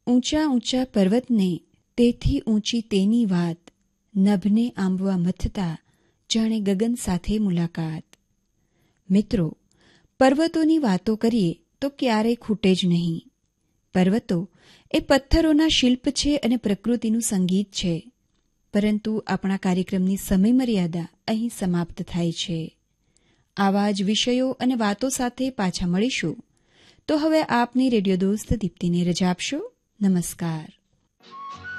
ઊંચા ઊંચા પર્વતને તેથી ઊંચી તેની વાત, નભને આંબવા મથતા જાણે ગગન સાથે મુલાકાત. મિત્રો, પર્વતોની વાતો કરીએ તો ક્યારેય ખૂટે જ નહીં. પર્વતો એ પથ્થરોના શિલ્પ છે અને પ્રકૃતિનું સંગીત છે. પરંતુ આપણા કાર્યક્રમની સમયમર્યાદા અહીં સમાપ્ત થાય છે. આવા જ વિષયો અને વાતો સાથે પાછા મળીશું. તો હવે આપની રેડિયો દોસ્ત દીપ્તિને રજા આપશો. નમસ્કાર.